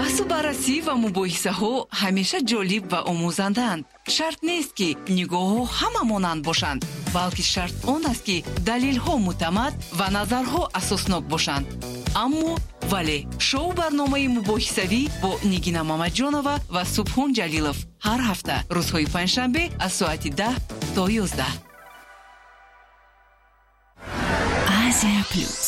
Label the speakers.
Speaker 1: баҳсу баррасӣ ва мубоҳисаҳо ҳамеша ҷолиб ва омӯзанданд. шарт нест ки нигоҳҳо ҳама монанд бошанд, балки шарт он аст ки далелҳо муътамад ва назарҳо асоснок бошанд. аммо вале шоу барномаи мубоҳисавӣ бо Нигина Мамаҷонова ва Субҳон Ҷалилов ҳар ҳафта рӯзҳои панҷшанбе аз соати 10 то 11. Азия Плюс.